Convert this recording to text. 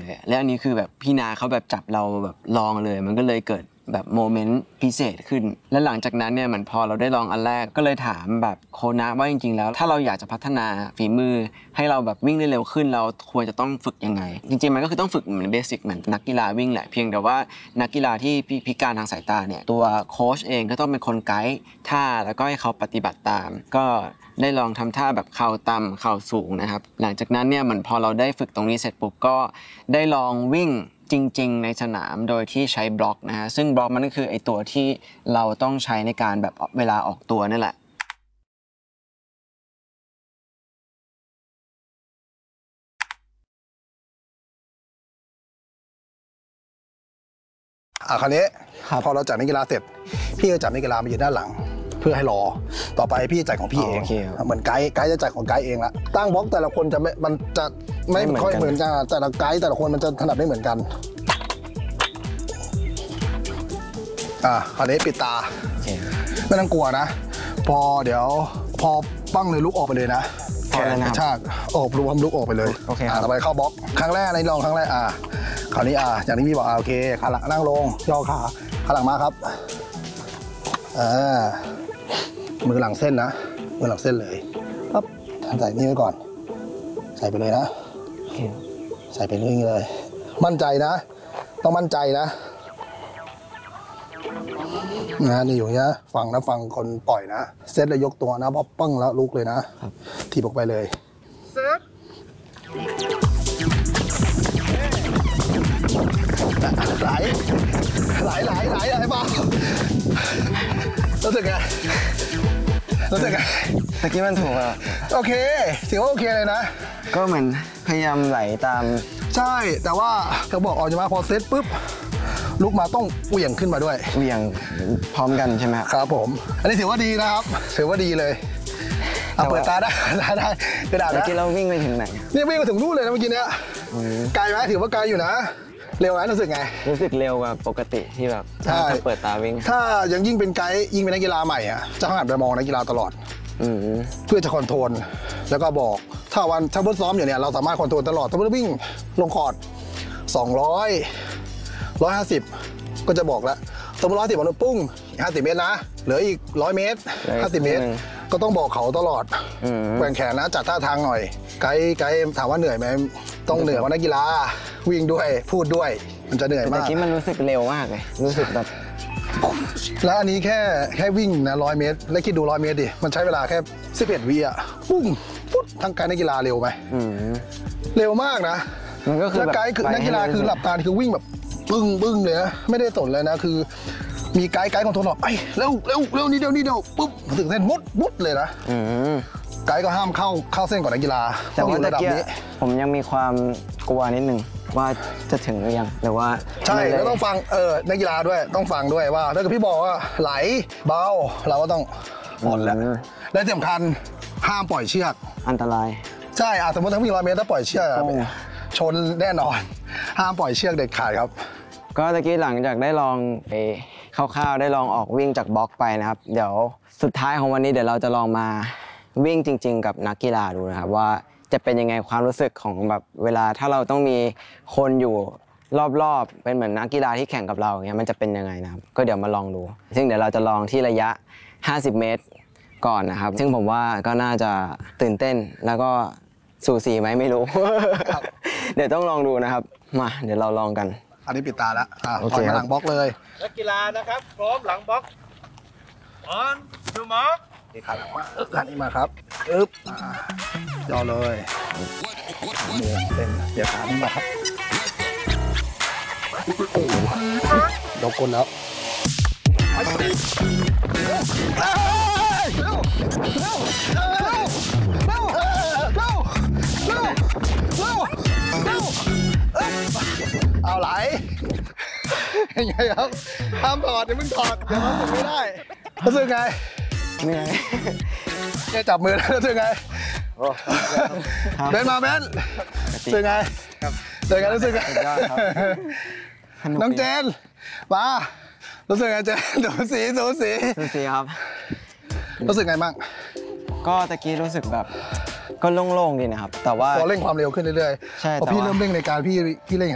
และอันนี้คือแบบพี่นาเขาแบบจับเราแบบลองเลยมันก็เลยเกิดแบบโมเมนต์พิเศษขึ้นและหลังจากนั้นเนี่ยเหมือนพอเราได้ลองอันแรกก็เลยถามแบบโคนะว่าจริงๆแล้วถ้าเราอยากจะพัฒนาฝีมือให้เราแบบวิ่งได้เร็วขึ้นเราควรจะต้องฝึกยังไงจริงๆมันก็คือต้องฝึกเหมือนเบสิกเหมือนนักกีฬาวิ่งแหละเพียงแต่ว่านักกีฬาที่พิการทางสายตาเนี่ยตัวโค้ชเองก็ต้องเป็นคนไกด์ท่าแล้วก็ให้เขาปฏิบัติตามก็ได้ลองทำท่าแบบเข่าต่ำเข่าสูงนะครับหลังจากนั้นเนี่ยเหมือนพอเราได้ฝึกตรงนี้เสร็จปุ๊บก็ได้ลองวิ่งจริงๆในสนามโดยที่ใช้บล็อกนะฮะซึ่งบล็อกมันก็คือไอตัวที่เราต้องใช้ในการแบบเวลาออกตัวนั่นแหละคราวนี้พอเราจัดนักกีฬาเสร็จพี่ก็จัดนักกีฬามายืนด้านหลังเพื่อให้รอต่อไปพี่จัดของพี่เองเหมือนไกด์จะจัดของไกด์เองละตั้งบล็อกแต่ละคนมันจะไม่ค่อยเหมือนกันแต่ละไกด์แต่ละคนมันจะถนัดไม่เหมือนกันคราวนี้ปิดตาไม่ต้องกลัวนะเดี๋ยวพอปั้งเลยลุกออกไปเลยนะแขนกระชากรวมลุกออกไปเลยต่อไปเข้าบล็อกครั้งแรกในลองครั้งแรกคราวนี้อย่างที่พี่บอกโอเคขาหลังนั่งลงย่อขาหลังมาครับมือหลังเส้นนะมือหลังเส้นเลยปั๊บใส่นี่ไว้ก่อนใส่ไปเลยนะใส่ไปเรื่อยเลยมั่นใจนะต้องมั่นใจนะนี่อยู่เนี้ยฟังคนปล่อยนะเซตแล้วยกตัวนะพอปั้งแล้วลุกเลยนะถีบออกไปเลยเซตไหลบ้ารู้สึกไงตะกี้มันถูกอ่ะโอเคถือว่าโอเคเลยนะก็เหมือนพยายามไหลตามใช่แต่ว่าเขาบอกออกมาพอเซตปุ๊บลุกมาต้องเหวี่ยงขึ้นมาด้วยเหวี่ยงพร้อมกันใช่ไหมครับผมอันนี้ถือว่าดีนะครับถือว่าดีเลยเปิดตาได้กระดาษนะเมื่อกี้เราวิ่งไปถึงไหนนี่วิ่งไปถึงนู่นเลยนะเมื่อกี้เนี้ยไกลไหมถือว่าไกลอยู่นะเร็วไหมรู้สึกไงรู้สึกเร็วกว่าปกติที่แบบถ้าเปิดตาวิ่งถ้ายังยิ่งเป็นไกด์ยิ่งเป็นนักกีฬาใหม่จะหันไปมองนักกีฬาตลอดเพื่อจะคอนโทรลแล้วก็บอกถ้าเพิ่งซ้อมอยู่เนี่ยเราสามารถคอนโทรลตลอดถ้าเพิ่งวิ่งลงคอร์ด200 150ก็จะบอกแล้วสมมติ110บอกปุ้ง50 เมตรนะเหลืออีก100 เมตร50 เมตรก็ต้องบอกเขาตลอดแกว่งแขนนะจัดท่าทางหน่อยไกด์ถามว่าเหนื่อยไหมต้องเหนื่อยเพราะนักกีฬาวิ่งด้วยพูดด้วยมันจะเหนื่อยมากแต่กี้มันรู้สึกเร็วมากเลยรู้สึกแบบแล้วอันนี้แค่วิ่งนะ100 เมตรแล้วคิดดู100 เมตรดิมันใช้เวลาแค่11 วิปุ้งปุ๊บทั้งไกด์นักกีฬาเร็วไหมเร็วมากนะแล้วไกด์คือนักกีฬาคือหลับตาคือวิ่งแบบบึ้งเลยนะไม่ได้สนเลยนะคือมีไกด์คอนโทรลบอกเร็วนิดเดียวปุ๊บถึงเส้นมุดเลยนะไกด์ก็ห้ามเข้าเส้นก่อนนักกีฬาแต่ว่าระดับนี้ผมยังมีความกลัวนิดนึงว่าจะถึงหรือยังหรือว่าใช่แล้วต้องฟังนักกีฬาด้วยต้องฟังด้วยว่าถ้าเกิดพี่บอกว่าไหลเบาเราก็ต้องอ่อนแล้วและที่สำคัญห้ามปล่อยเชือกอันตรายใช่สมมติถ้าวิ่ง100 เมตรถ้าปล่อยเชือกชนแน่นอนห้ามปล่อยเชือกเด็ดขาดครับก็ตะกี้หลังจากได้ลองคร่าวๆได้ลองออกวิ่งจากบล็อกไปนะครับเดี๋ยวสุดท้ายของวันนี้เดี๋ยวเราจะลองมาวิ่งจริงๆกับนักกีฬาดูนะครับว่าจะเป็นยังไงความรู้สึกของแบบเวลาถ้าเราต้องมีคนอยู่รอบๆเป็นเหมือนนักกีฬาที่แข่งกับเราอย่างเงี้ยมันจะเป็นยังไงนะครับก็เดี๋ยวมาลองดูซึ่งเดี๋ยวเราจะลองที่ระยะ50 เมตรก่อนนะครับซึ่งผมว่าก็น่าจะตื่นเต้นแล้วก็สูสีไหมไม่รู้ เดี๋ยวต้องลองดูนะครับมาเดี๋ยวเราลองกันอันนี้ปิดตาแล้วถอยมาหลังบล็อกเลยนักกีฬานะครับพร้อมหลังบล็อกon to mark ขาหลังมาขานี้มาครับย่อเลยมือเต็มเดี๋ยวขานี้มาครับยกก้นแล้วเอาไหลยังไงครับห้ามถอดอย่าเพิ่งถอดเดี๋ยวมันไม่ได้รู้สึกไงเหนื่อยแค่จับมือแล้วรู้สึกไงเบนมาเบนรู้สึกไงรู้สึกไงน้องเจนมารู้สึกไงเจนสูสีครับรู้สึกไงบ้างก็ตะกี้รู้สึกแบบก็โล่งๆดีนะครับแต่ว่าพอเร่งความเร็วขึ้นเรื่อยๆใช่พอพี่เริ่มเร่งในการพี่เร่ง